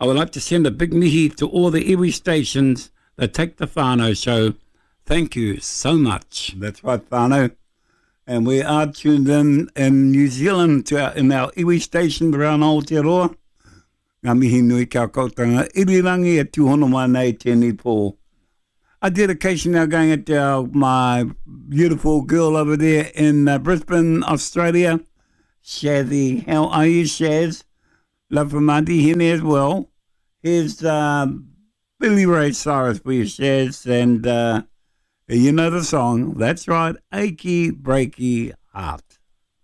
I would like to send a big mihi to all the iwi stations that take the whānau show. Thank you so much. That's right, whānau. And we are tuned in New Zealand in our iwi station around Aotearoa. Ngā mihi nui kia kautanga. Irirangi e tūhono mai nei tēnei pō. A dedication now going at my beautiful girl over there in Brisbane, Australia. Shazzy, how are you, Shaz? Love from Auntie Henny as well. Here's Billy Ray Cyrus for you, Shaz. And you know the song. That's right, Achy Breaky Heart.